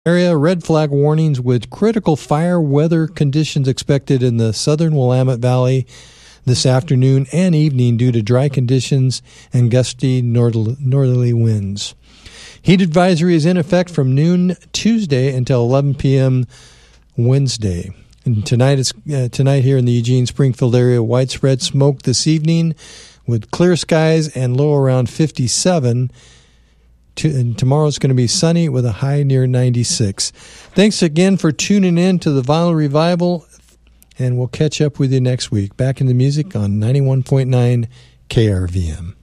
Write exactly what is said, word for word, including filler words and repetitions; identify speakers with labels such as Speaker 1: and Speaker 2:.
Speaker 1: area. Red flag warnings with critical fire weather conditions expected in the southern Willamette Valley this afternoon and evening due to dry conditions and gusty northerly winds. Heat advisory is in effect from noon Tuesday until eleven p.m. Wednesday. And tonight is uh, tonight here in the Eugene Springfield area, widespread smoke this evening with clear skies and low around fifty-seven. To, and tomorrow's going to be sunny with a high near ninety-six. Thanks again for tuning in to the Vinyl Revival, and we'll catch up with you next week. Back in the music on ninety-one point nine K R V M.